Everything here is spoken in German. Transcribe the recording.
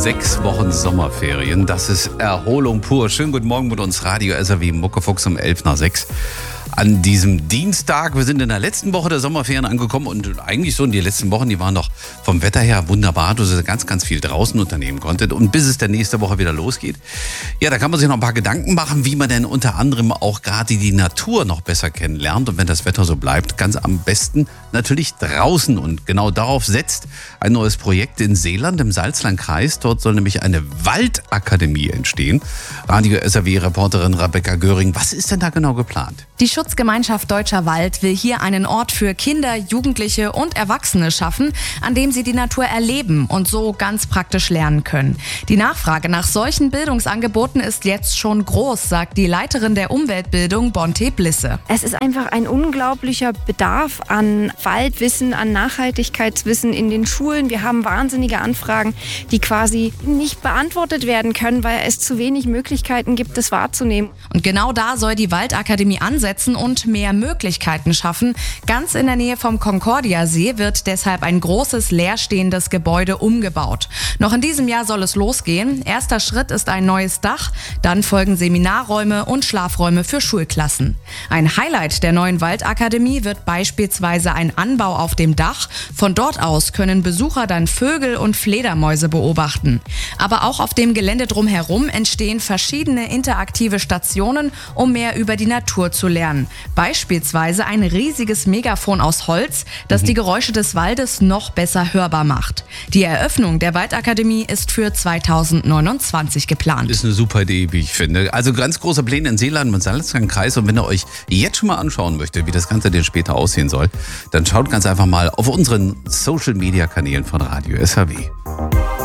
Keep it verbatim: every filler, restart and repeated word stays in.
Sechs Wochen Sommerferien, das ist Erholung pur. Schönen guten Morgen mit uns, Radio S R W Muckefuchs um elf nach sechs. An diesem Dienstag, wir sind in der letzten Woche der Sommerferien angekommen und eigentlich so in die letzten Wochen, die waren doch vom Wetter her wunderbar, dass ihr ganz, ganz viel draußen unternehmen konntet und bis es dann nächste Woche wieder losgeht. Ja, da kann man sich noch ein paar Gedanken machen, wie man denn unter anderem auch gerade die Natur noch besser kennenlernt und wenn das Wetter so bleibt, ganz am besten natürlich draußen und genau darauf setzt ein neues Projekt in Seeland im Salzlandkreis. Dort soll nämlich eine Waldakademie entstehen. Radio S R W-Reporterin Rebecca Göring, was ist denn da genau geplant? Die Schutzgemeinschaft Deutscher Wald will hier einen Ort für Kinder, Jugendliche und Erwachsene schaffen, an dem sie die Natur erleben und so ganz praktisch lernen können. Die Nachfrage nach solchen Bildungsangeboten ist jetzt schon groß, sagt die Leiterin der Umweltbildung Bonte Blisse. Es ist einfach ein unglaublicher Bedarf an Waldwissen, an Nachhaltigkeitswissen in den Schulen. Wir haben wahnsinnige Anfragen, die quasi nicht beantwortet werden können, weil es zu wenig Möglichkeiten gibt, das wahrzunehmen. Und genau da soll die Waldakademie ansetzen und mehr Möglichkeiten schaffen. Ganz in der Nähe vom Concordia-See wird deshalb ein großes leerstehendes Gebäude umgebaut. Noch in diesem Jahr soll es losgehen. Erster Schritt ist ein neues Dach, dann folgen Seminarräume und Schlafräume für Schulklassen. Ein Highlight der neuen Waldakademie wird beispielsweise ein Anbau auf dem Dach. Von dort aus können Besucher dann Vögel und Fledermäuse beobachten. Aber auch auf dem Gelände drumherum entstehen verschiedene interaktive Stationen, um mehr über die Natur zu lernen. Beispielsweise ein riesiges Megafon aus Holz, das mhm. die Geräusche des Waldes noch besser hörbar macht. Die Eröffnung der Waldakademie ist für zweitausendneunundzwanzig geplant. Ist eine super Idee, wie ich finde. Also ganz große Pläne in Seeland und Salzlandkreis. Und wenn ihr euch jetzt schon mal anschauen möchtet, wie das Ganze denn später aussehen soll, dann schaut ganz einfach mal auf unseren Social-Media-Kanälen von Radio S R W.